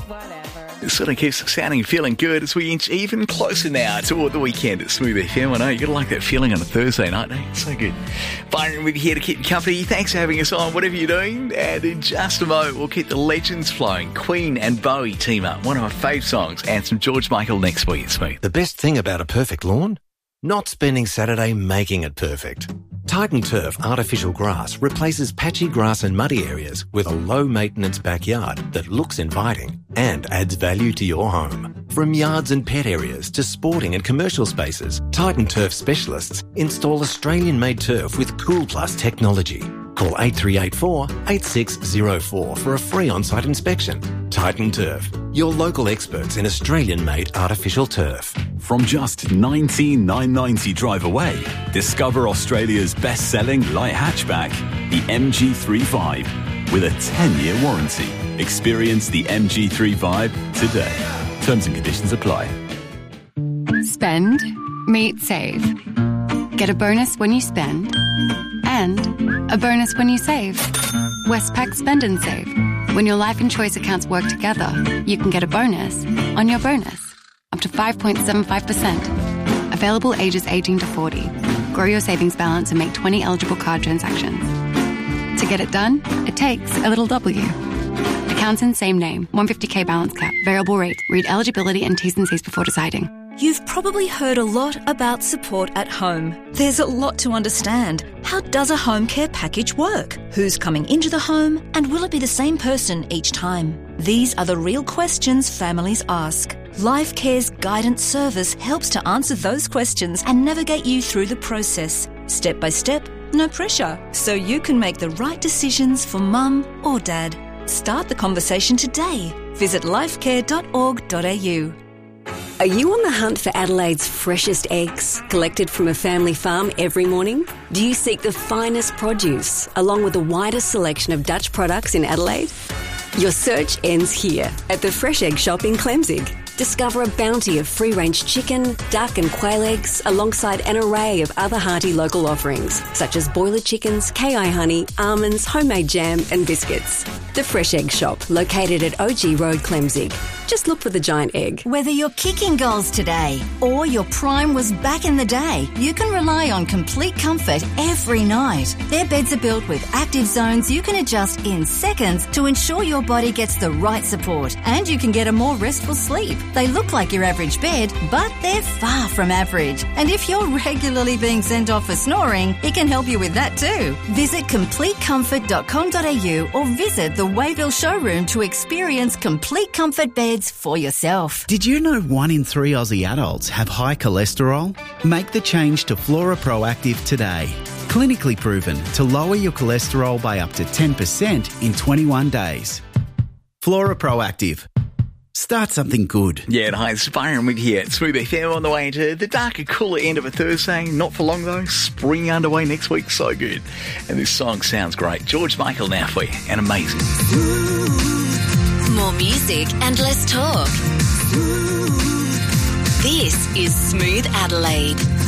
It sort of keeps sounding, feeling good as we inch even closer now toward the weekend at Smooth FM. I know, you got to like that feeling on a Thursday night, eh? So good. Byron, we're here to keep you company. Thanks for having us on, whatever you're doing. And in just a moment, we'll keep the legends flowing. Queen and Bowie team up, one of our fave songs, and some George Michael next week at Smooth. The best thing about a perfect lawn? Not spending Saturday making it perfect. Titan Turf artificial grass replaces patchy grass and muddy areas with a low-maintenance backyard that looks inviting and adds value to your home. From yards and pet areas to sporting and commercial spaces, Titan Turf specialists install Australian-made turf with Cool Plus technology. Call 8384 8604 for a free on-site inspection. Titan Turf, your local experts in Australian-made artificial turf. From just $19,990 drive away, discover Australia's best-selling light hatchback, the MG3 with a 10-year warranty. Experience the MG3 today. Terms and conditions apply. Spend, meet, save. Get a bonus when you spend and a bonus when you save. Westpac Spend and Save. When your life and choice accounts work together, you can get a bonus on your bonus. Up to 5.75%. Available ages 18 to 40. Grow your savings balance and make 20 eligible card transactions. To get it done, it takes a little W. Accounts in same name. 150k balance cap. Variable rate. Read eligibility and T's and C's before deciding. You've probably heard a lot about support at home. There's a lot to understand. How does a home care package work? Who's coming into the home? And will it be the same person each time? These are the real questions families ask. Life Care's guidance service helps to answer those questions and navigate you through the process. Step by step, no pressure. So you can make the right decisions for mum or dad. Start the conversation today. Visit lifecare.org.au. Are you on the hunt for Adelaide's freshest eggs, collected from a family farm every morning? Do you seek the finest produce, along with the widest selection of Dutch products in Adelaide? Your search ends here, at the Fresh Egg Shop in Clemzig. Discover a bounty of free-range chicken, duck and quail eggs, alongside an array of other hearty local offerings, such as boiler chickens, KI honey, almonds, homemade jam and biscuits. The Fresh Egg Shop, located at OG Road, Clemzig. Just look for the giant egg. Whether you're kicking goals today or your prime was back in the day, you can rely on Complete Comfort every night. Their beds are built with active zones you can adjust in seconds to ensure your body gets the right support, and you can get a more restful sleep. They look like your average bed, but they're far from average. And if you're regularly being sent off for snoring, it can help you with that too. Visit CompleteComfort.com.au or visit the Wayville showroom to experience Complete Comfort beds for yourself. Did you know 1 in 3 Aussie adults have high cholesterol? Make the change to Flora Proactive today. Clinically proven to lower your cholesterol by up to 10% in 21 days. Flora Proactive. Start something good. Yeah, and hi, it's Byron with here at Smooth FM on the way into the darker, cooler end of a Thursday. Not for long though. Spring underway next week. So good. And this song sounds great. George Michael now for you. And amazing. More music and less talk. This is Smooth Adelaide.